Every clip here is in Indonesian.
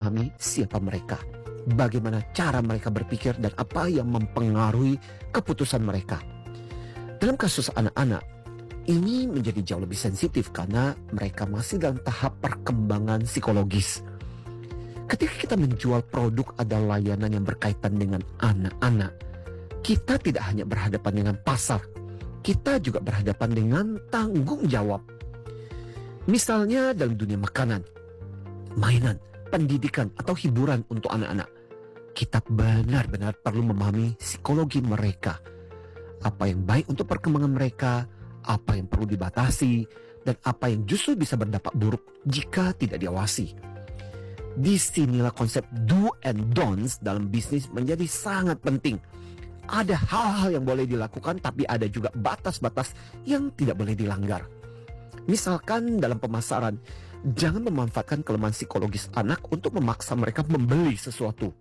memahami siapa mereka, bagaimana cara mereka berpikir, dan apa yang mempengaruhi keputusan mereka. Dalam kasus anak-anak, ini menjadi jauh lebih sensitif karena mereka masih dalam tahap perkembangan psikologis. Ketika kita menjual produk atau layanan yang berkaitan dengan anak-anak, kita tidak hanya berhadapan dengan pasar, kita juga berhadapan dengan tanggung jawab. Misalnya dalam dunia makanan, mainan, pendidikan, atau hiburan untuk anak-anak, kita benar-benar perlu memahami psikologi mereka. Apa yang baik untuk perkembangan mereka, apa yang perlu dibatasi, dan apa yang justru bisa berdampak buruk jika tidak diawasi. Disinilah konsep do and don'ts dalam bisnis menjadi sangat penting. Ada hal-hal yang boleh dilakukan, tapi ada juga batas-batas yang tidak boleh dilanggar. Misalkan dalam pemasaran, jangan memanfaatkan kelemahan psikologis anak untuk memaksa mereka membeli sesuatu.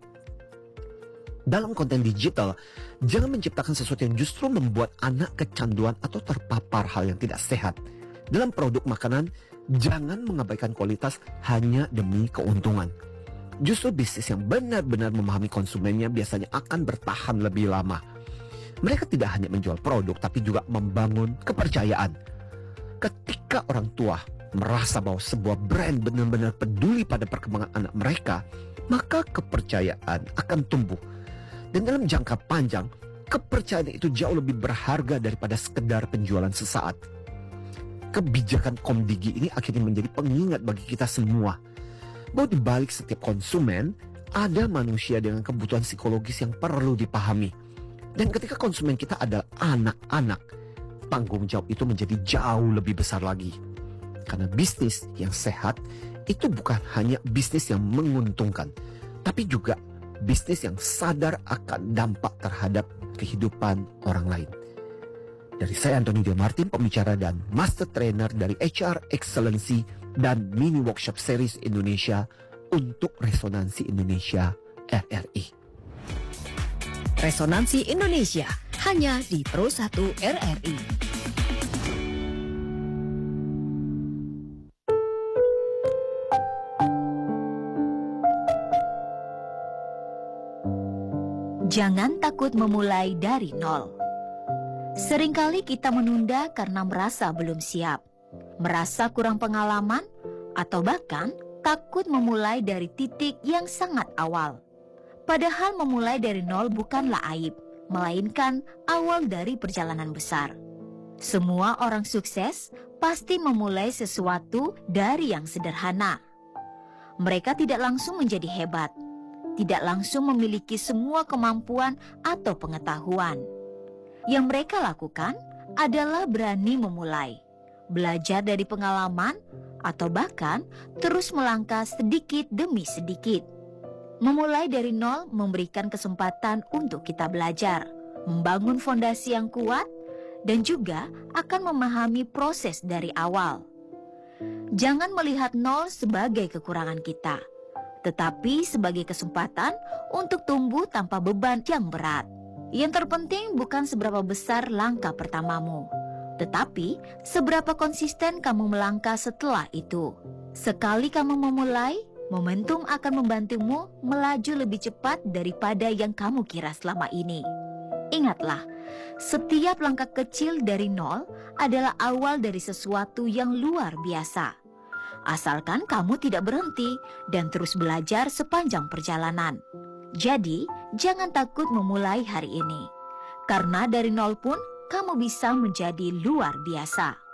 Dalam konten digital, jangan menciptakan sesuatu yang justru membuat anak kecanduan atau terpapar hal yang tidak sehat. Dalam produk makanan, jangan mengabaikan kualitas hanya demi keuntungan. Justru bisnis yang benar-benar memahami konsumennya biasanya akan bertahan lebih lama. Mereka tidak hanya menjual produk, tapi juga membangun kepercayaan. Ketika orang tua merasa bahwa sebuah brand benar-benar peduli pada perkembangan anak mereka, maka kepercayaan akan tumbuh. Dan dalam jangka panjang, kepercayaan itu jauh lebih berharga daripada sekedar penjualan sesaat. Kebijakan Komdigi ini akhirnya menjadi pengingat bagi kita semua bahwa di balik setiap konsumen ada manusia dengan kebutuhan psikologis yang perlu dipahami. Dan ketika konsumen kita adalah anak-anak, tanggung jawab itu menjadi jauh lebih besar lagi. Karena bisnis yang sehat itu bukan hanya bisnis yang menguntungkan, tapi juga bisnis yang sadar akan dampak terhadap kehidupan orang lain. Dari saya Anthony Dio Martin, pembicara dan master trainer dari HR Excellency dan mini workshop series Indonesia untuk Resonansi Indonesia RRI. Resonansi Indonesia hanya di Pro 1 RRI. Jangan takut memulai dari nol. Seringkali kita menunda karena merasa belum siap, merasa kurang pengalaman, atau bahkan takut memulai dari titik yang sangat awal. Padahal memulai dari nol bukanlah aib, melainkan awal dari perjalanan besar. Semua orang sukses pasti memulai sesuatu dari yang sederhana. Mereka tidak langsung menjadi hebat, tidak langsung memiliki semua kemampuan atau pengetahuan. Yang mereka lakukan adalah berani memulai, belajar dari pengalaman, atau bahkan terus melangkah sedikit demi sedikit. Memulai dari nol memberikan kesempatan untuk kita belajar, membangun fondasi yang kuat, dan juga akan memahami proses dari awal. Jangan melihat nol sebagai kekurangan kita, tetapi sebagai kesempatan untuk tumbuh tanpa beban yang berat. Yang terpenting bukan seberapa besar langkah pertamamu, tetapi seberapa konsisten kamu melangkah setelah itu. Sekali kamu memulai, momentum akan membantumu melaju lebih cepat daripada yang kamu kira selama ini. Ingatlah, setiap langkah kecil dari nol adalah awal dari sesuatu yang luar biasa. Asalkan kamu tidak berhenti dan terus belajar sepanjang perjalanan. Jadi, jangan takut memulai hari ini. Karena dari nol pun, kamu bisa menjadi luar biasa.